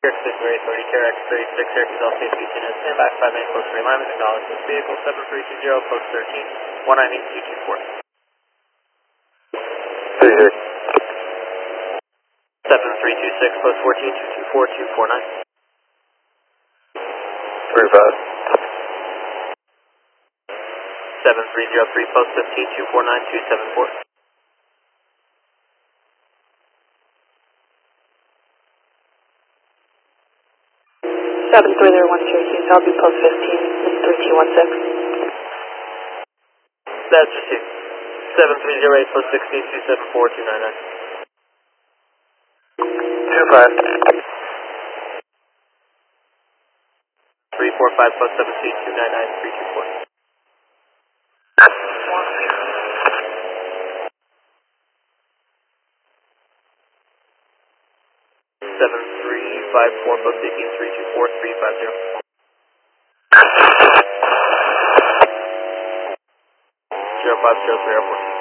February 30, KRX 36, Syracuse LCS unit, stand back 5 minutes, close 3 alignment, acknowledge this vehicle, 7320, post 13, 198, 7326, post 14, 224, 249. 35. 7303, post 15, 249, 274. 7301 Syracuse, I'll be post 15, 3216. That's just 7308, post 16, 274, 299. 25. 345, post 17, 299, 324. 7354, post 18, 324, 350. 0503 Airport.